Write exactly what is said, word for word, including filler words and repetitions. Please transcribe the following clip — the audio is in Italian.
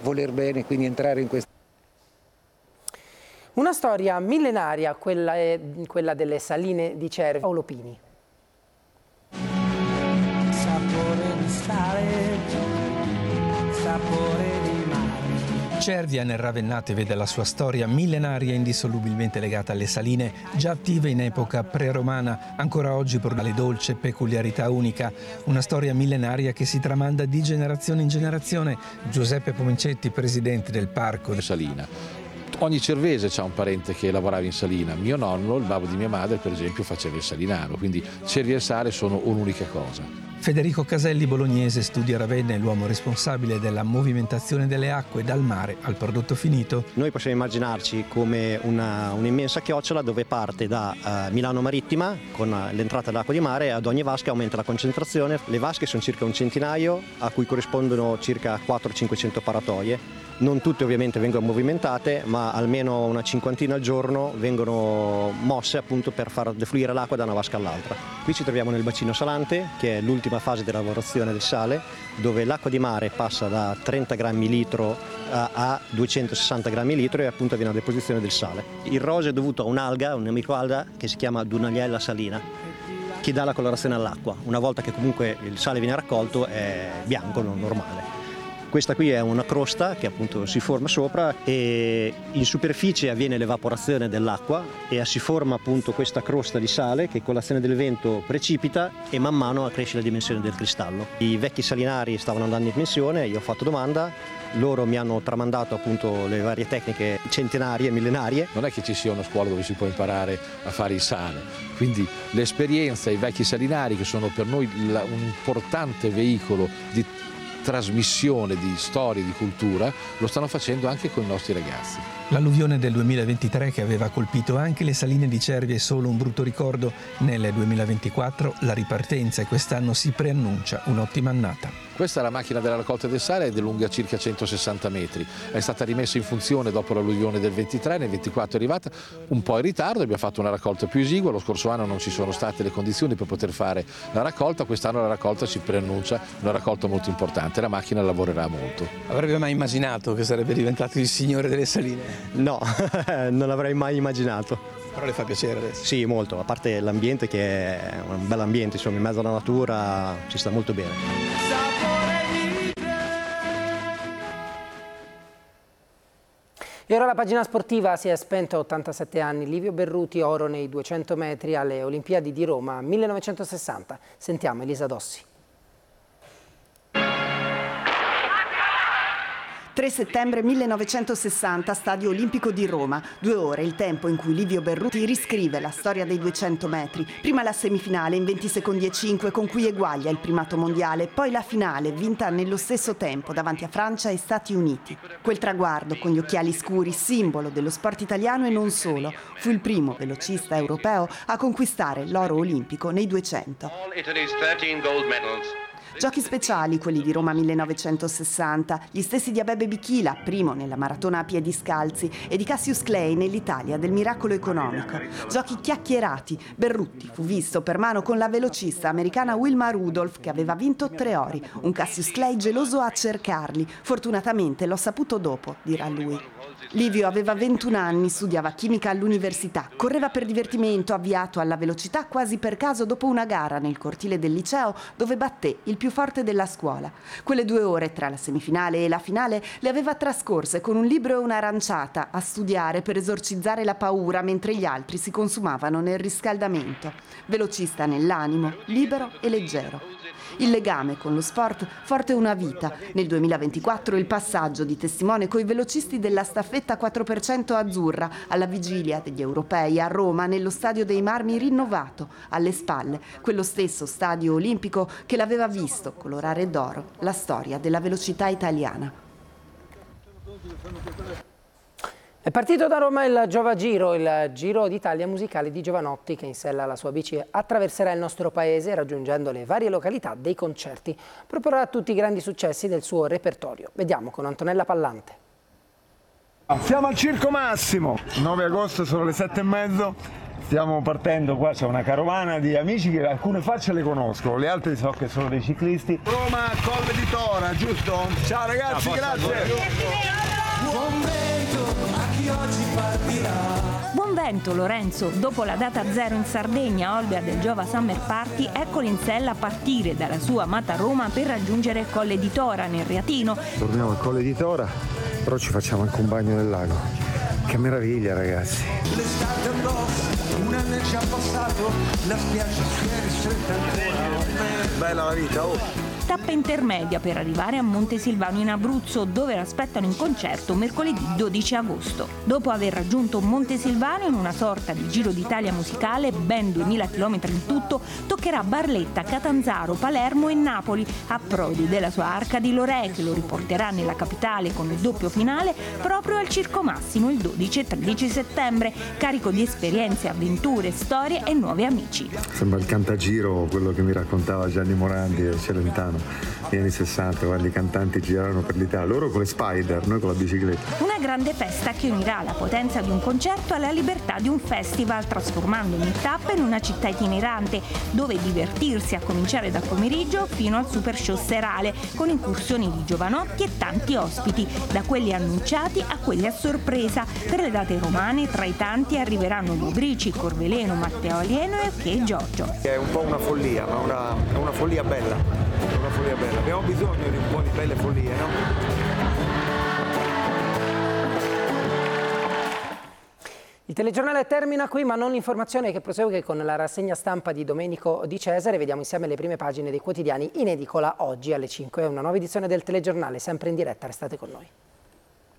voler bene, quindi entrare in questa... Una storia millenaria, quella, è, quella delle saline di Cervi. Paolo Pini. Sapore di sale, sapore di mare. Cervia nel Ravennate vede la sua storia millenaria indissolubilmente legata alle saline, già attive in epoca pre-romana, ancora oggi produce dolce, peculiarità unica. Una storia millenaria che si tramanda di generazione in generazione. Giuseppe Pomicetti, presidente del Parco Salina. Ogni cervese ha un parente che lavorava in salina. Mio nonno, il babbo di mia madre, per esempio, faceva il salinaro, quindi Cervia e sale sono un'unica cosa. Federico Caselli, bolognese, studia a Ravenna, è l'uomo responsabile della movimentazione delle acque dal mare al prodotto finito. Noi possiamo immaginarci come una, un'immensa chiocciola dove parte da uh, Milano Marittima con l'entrata dell'acqua di mare, ad ogni vasca aumenta la concentrazione. Le vasche sono circa un centinaio, a cui corrispondono circa quattrocento cinquecento paratoie. Non tutte ovviamente vengono movimentate, ma almeno una cinquantina al giorno vengono mosse appunto per far defluire l'acqua da una vasca all'altra. Qui ci troviamo nel bacino salante, che è l'ultima fase di lavorazione del sale, dove l'acqua di mare passa da trenta grammi litro a, a duecentosessanta grammi litro e appunto avviene la deposizione del sale. Il rosa è dovuto a un'alga, una microalga che si chiama Dunaliella salina, che dà la colorazione all'acqua. Una volta che comunque il sale viene raccolto è bianco, non normale. Questa qui è una crosta che appunto si forma sopra e in superficie avviene l'evaporazione dell'acqua e si forma appunto questa crosta di sale che con l'azione del vento precipita e man mano cresce la dimensione del cristallo. I vecchi salinari stavano andando in pensione, io ho fatto domanda, loro mi hanno tramandato appunto le varie tecniche centenarie, millenarie. Non è che ci sia una scuola dove si può imparare a fare il sale, quindi l'esperienza, i vecchi salinari che sono per noi un importante veicolo di trasmissione di storie, di cultura, lo stanno facendo anche con i nostri ragazzi. L'alluvione del duemilaventitré che aveva colpito anche le saline di Cervia è solo un brutto ricordo. Nel duemilaventiquattro la ripartenza e quest'anno si preannuncia un'ottima annata. Questa è la macchina della raccolta del sale, è lunga circa centosessanta metri. È stata rimessa in funzione dopo l'alluvione del ventitré, nel ventiquattro è arrivata un po' in ritardo, abbiamo fatto una raccolta più esigua, lo scorso anno non ci sono state le condizioni per poter fare la raccolta, quest'anno la raccolta si preannuncia una raccolta molto importante, la macchina lavorerà molto. Avrebbe mai immaginato che sarebbe diventato il signore delle saline? No, non l'avrei mai immaginato. Però le fa piacere adesso? Sì, molto, a parte l'ambiente che è un bel ambiente, insomma, in mezzo alla natura ci sta molto bene. E ora la pagina sportiva. Si è spento a ottantasette anni Livio Berruti, oro nei duecento metri alle Olimpiadi di Roma millenovecentosessanta. Sentiamo Elisa Dossi. tre settembre millenovecentosessanta, Stadio Olimpico di Roma. Due ore, il tempo in cui Livio Berruti riscrive la storia dei duecento metri. Prima la semifinale in venti secondi e cinque con cui eguaglia il primato mondiale, poi la finale vinta nello stesso tempo davanti a Francia e Stati Uniti. Quel traguardo con gli occhiali scuri, simbolo dello sport italiano e non solo, fu il primo velocista europeo a conquistare l'oro olimpico nei duecento. Giochi speciali, quelli di Roma millenovecentosessanta, gli stessi di Abebe Bikila, primo nella maratona a piedi scalzi, e di Cassius Clay nell'Italia del miracolo economico. Giochi chiacchierati. Berruti fu visto per mano con la velocista americana Wilma Rudolph, che aveva vinto tre ori. Un Cassius Clay geloso a cercarli. Fortunatamente l'ho saputo dopo, dirà lui. Livio aveva ventuno anni, studiava chimica all'università, correva per divertimento, avviato alla velocità quasi per caso dopo una gara nel cortile del liceo dove batté il più forte della scuola. Quelle due ore tra la semifinale e la finale le aveva trascorse con un libro e un'aranciata a studiare per esorcizzare la paura mentre gli altri si consumavano nel riscaldamento. Velocista nell'animo, libero e leggero. Il legame con lo sport forte una vita. Nel duemilaventiquattro il passaggio di testimone coi velocisti della staffetta quattro per cento azzurra alla vigilia degli europei a Roma nello Stadio dei Marmi rinnovato, alle spalle, quello stesso stadio olimpico che l'aveva visto colorare d'oro la storia della velocità italiana. È partito da Roma il Giova Giro, il Giro d'Italia musicale di Giovanotti, che in sella alla sua bici attraverserà il nostro paese raggiungendo le varie località dei concerti. Proporrà tutti i grandi successi del suo repertorio. Vediamo con Antonella Pallante. Siamo al Circo Massimo, nove agosto sono le sette e mezzo, Stiamo partendo, qua c'è una carovana di amici che alcune facce le conosco, le altre so che sono dei ciclisti. Roma, Colle di Tora, giusto? Ciao ragazzi, Ciao, grazie! Buon vento a chi oggi partirà. Buon vento Lorenzo, dopo la data zero in Sardegna, Olga del Giova Summer Party, eccolo in sella a partire dalla sua amata Roma per raggiungere Colle di Tora nel Reatino. Torniamo a Colle di Tora, però ci facciamo anche un bagno nel lago. Che meraviglia ragazzi! L'estate addosso, un anno è già passato, la spiaggia si è ristretta ancora. Bella la vita, oh! Tappa intermedia per arrivare a Montesilvano in Abruzzo, dove l'aspettano in concerto mercoledì dodici agosto. Dopo aver raggiunto Montesilvano in una sorta di Giro d'Italia musicale, ben duemila chilometri in tutto, toccherà Barletta, Catanzaro, Palermo e Napoli, a prodi della sua Arca di Lorè, che lo riporterà nella capitale con il doppio finale proprio al Circo Massimo il dodici e tredici settembre, carico di esperienze, avventure, storie e nuovi amici. Sembra il cantagiro, quello che mi raccontava Gianni Morandi e Celentano. Negli anni sessanta, quando i cantanti giravano per l'Italia, loro con le Spider, noi con la bicicletta. Una grande festa che unirà la potenza di un concerto alla libertà di un festival, trasformando ogni tappa in una città itinerante, dove divertirsi a cominciare da pomeriggio fino al super show serale, con incursioni di giovanotti e tanti ospiti, da quelli annunciati a quelli a sorpresa. Per le date romane, tra i tanti arriveranno Lubrici, Corveleno, Matteo Alieno e Ok Giorgio. È un po' una follia, ma una, è una follia bella. Una follia bella. Abbiamo bisogno di un po' di belle follie, no? Il telegiornale termina qui, ma non l'informazione che prosegue con la rassegna stampa di Domenico Di Cesare. Vediamo insieme le prime pagine dei quotidiani in edicola oggi alle cinque. È una nuova edizione del telegiornale, sempre in diretta, restate con noi.